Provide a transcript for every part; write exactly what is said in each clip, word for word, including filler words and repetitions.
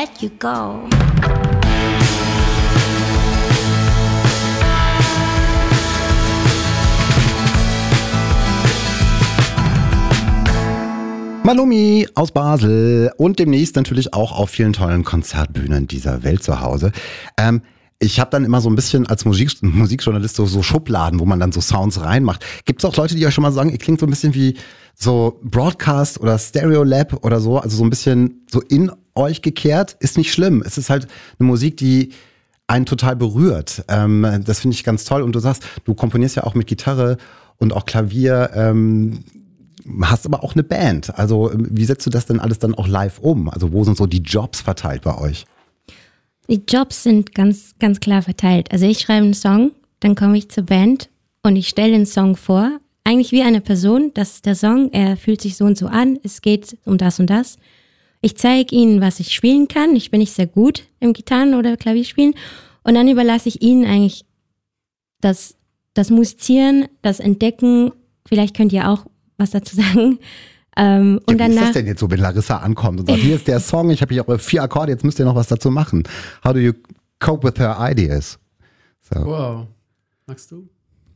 let you go. Malumi aus Basel und demnächst natürlich auch auf vielen tollen Konzertbühnen dieser Welt zu Hause. Ähm, ich habe dann immer so ein bisschen als Musik, Musikjournalist so, so Schubladen, wo man dann so Sounds reinmacht. Gibt es auch Leute, die euch schon mal sagen, ihr klingt so ein bisschen wie so Broadcast oder Stereolab oder so, also so ein bisschen so in euch gekehrt? Ist nicht schlimm. Es ist halt eine Musik, die einen total berührt. Ähm, das finde ich ganz toll. Und du sagst, du komponierst ja auch mit Gitarre und auch Klavier. Ähm, hast aber auch eine Band. Also wie setzt du das denn alles dann auch live um? Also wo sind so die Jobs verteilt bei euch? Die Jobs sind ganz, ganz klar verteilt. Also ich schreibe einen Song, dann komme ich zur Band und ich stelle den Song vor. Eigentlich wie eine Person, das ist der Song, er fühlt sich so und so an, es geht um das und das. Ich zeige ihnen, was ich spielen kann. Ich bin nicht sehr gut im Gitarren- oder Klavierspielen. Und dann überlasse ich ihnen eigentlich das, das Musizieren, das Entdecken. Vielleicht könnt ihr auch was dazu sagen. Ähm, und ja, wie danach, ist das denn jetzt so, wenn Larissa ankommt und sagt, hier ist der Song, ich habe hier eure vier Akkorde, jetzt müsst ihr noch was dazu machen. How do you cope with her ideas? So. Wow. Magst du?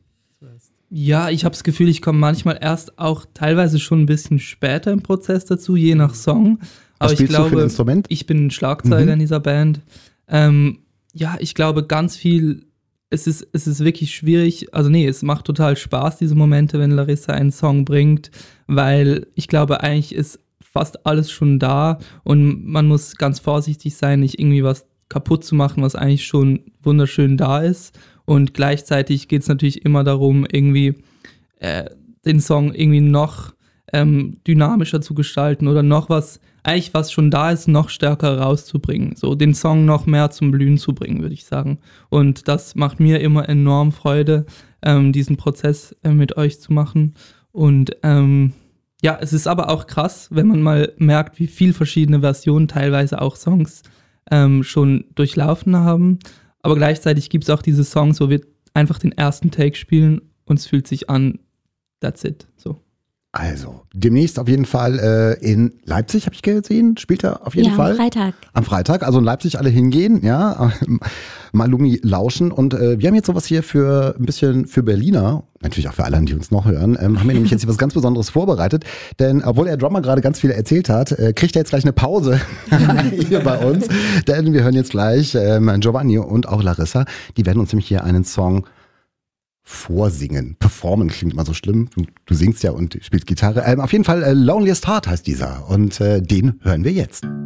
Ja, ich habe das Gefühl, ich komme manchmal erst auch teilweise schon ein bisschen später im Prozess dazu, je nach Song. Was Aber spielst ich glaube, du für ein Instrument? Ich bin Schlagzeuger Mhm. in dieser Band. Ähm, ja, ich glaube ganz viel, es ist, es ist wirklich schwierig, also nee, es macht total Spaß, diese Momente, wenn Larissa einen Song bringt, weil ich glaube, eigentlich ist fast alles schon da und man muss ganz vorsichtig sein, nicht irgendwie was kaputt zu machen, was eigentlich schon wunderschön da ist. Und gleichzeitig geht es natürlich immer darum, irgendwie äh, den Song irgendwie noch ähm, dynamischer zu gestalten oder noch was, eigentlich was schon da ist, noch stärker rauszubringen. So den Song noch mehr zum Blühen zu bringen, würde ich sagen. Und das macht mir immer enorm Freude, ähm, diesen Prozess äh, mit euch zu machen. Und ähm, ja, es ist aber auch krass, wenn man mal merkt, wie viel verschiedene Versionen teilweise auch Songs ähm, schon durchlaufen haben. Aber gleichzeitig gibt es auch diese Songs, wo wir einfach den ersten Take spielen und es fühlt sich an, that's it. So. Also, demnächst auf jeden Fall äh, in Leipzig, habe ich gesehen, spielt er auf jeden ja, Fall. am Freitag. Am Freitag, also in Leipzig alle hingehen, ja, Malumi lauschen und äh, wir haben jetzt sowas hier für ein bisschen für Berliner, natürlich auch für alle, die uns noch hören, ähm, haben wir nämlich jetzt hier was ganz Besonderes vorbereitet, denn obwohl der Drummer gerade ganz viel erzählt hat, äh, kriegt er jetzt gleich eine Pause hier bei uns, denn wir hören jetzt gleich ähm, Giovanni und auch Larissa, die werden uns nämlich hier einen Song vorsingen. Performen klingt immer so schlimm. Du, du singst ja und spielst Gitarre. Ähm, auf jeden Fall äh, Loneliest Heart heißt dieser und äh, den hören wir jetzt.